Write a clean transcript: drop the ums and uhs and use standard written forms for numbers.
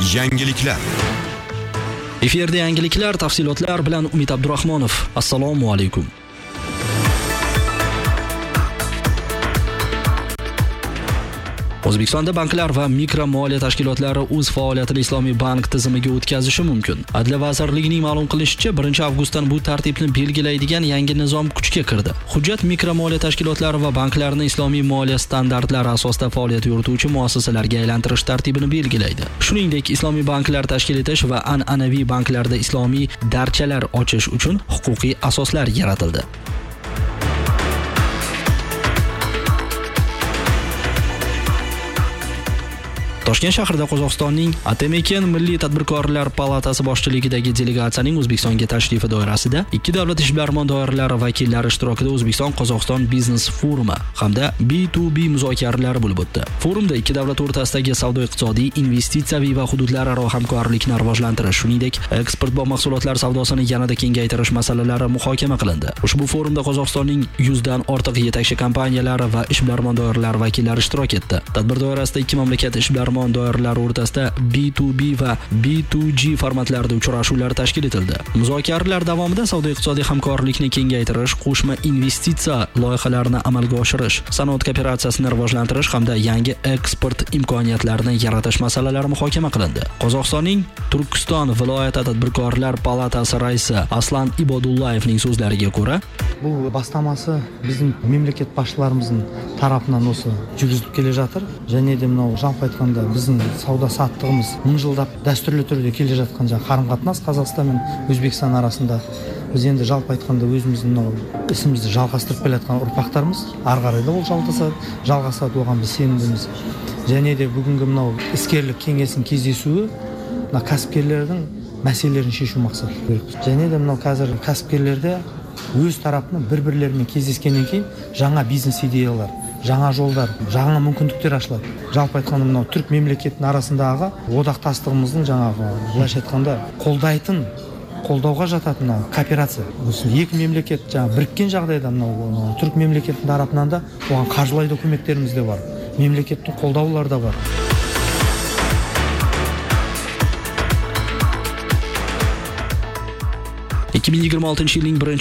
Yangiliklar. Efirda yangiliklar, tafsilotlar bilan Umid Abdurahmonov. Assalomu alaykum. O'zbekistonda banklar va mikro moliya tashkilotlari o'z faoliyatini Islomiy bank tizimiga o'tkazishi mumkin. Adliya vazirligining ma'lum qilishicha, 1-avgustdan bu tartibni belgilaydigan yangi nizom kuchga kirdi. Hujjat mikro moliya tashkilotlari va banklarni Islomiy moliya standartlari asosida faoliyat yurituvchi muassasalarga aylantirish tartibini belgilaydi. Shuningdek, Islomiy banklar tashkil etish va an'anaviy banklarda islomiy darchalar ochish uchun huquqiy asoslar yaratildi. Toshkent shahrida Qozog'istonning Atemekin Milliy tadbirkorlar palatasi boshchiligidagi delegatsiyaning O'zbekistonga tashrifi doirasida ikki davlat ishbilarmon doiralari vakillari ishtirokida O'zbekiston-Qozog'iston biznes forumi hamda B2B muzokaralari bo'lib o'tdi. Forumda ikki davlat o'rtasidagi savdo-iqtisodiy, investitsiyaviy va hududlararo hamkorlikni rivojlantirish, shuningdek, eksportbop mahsulotlar savdosini yanada kengaytirish masalalari muhokama qilindi. Ushbu forumda Qozog'istonning 100 dan ortiq yetakchi kompaniyalari va ishbilarmon doiralari vakillari ishtirok etdi. Tadbir doirasida ikki mamlakat ishbilarmon doiralar o'rtasida B2B va B2G formatlarida uchrashuvlar tashkil etildi. Muzokaralar davomida savdo-iqtisodiy hamkorlikni kengaytirish, qo'shma investitsiya loyihalarini amalga oshirish, sanoat kooperatsiyasini rivojlantirish hamda yangi eksport imkoniyatlarini yaratish masalalari muhokama qilindi. Qozog'istonning Turkiston viloyati tadbirkorlar palatasi raisi Aslan Ibodullayevning so'zlariga ko'ra, bu bastamасы bizning memlekat boshchilarimizning tarafından o'si жүргізіліп келе жатыр. Және де мынау жалпы айтқанда біздің сауда саттығымыз 1000 жылдап дәстүрлі түрде келе жатқан қарым-қатынас Қазақстан мен Өзбекстан арасында. Біз енді жалпы айтқанда өзіміздің ісімізді жалғастырып келе жатқан ұрпақтарымыз, ары қарай да ол жалғасады, оған біз сенімдіміз. Және де бүгінгі мынау іскерлік кеңесінің кездесуі мына кәсіпкерлердің мәселелерін шешу мақсаты. Және де мынау қазір кәсіпкерлерде өз тарапынан бір-бірлерімен кездескеннен кейін жаңа бизнес идеялар, жаңа жолдар, жаңа мүмкіндіктер ашылады. Жалпы айтқанда мынау түрік мемлекетінің арасындағы одақтастығымыздың былайша айтқанда қолдауға жататын кооперация. Екі мемлекет біріккен жағдайда мынау түрік мемлекетінің тарапынан да оған қаржылай да көмектеріміз де бар. Мемлекеттің қолдаулары да бар. 2026 yilning 1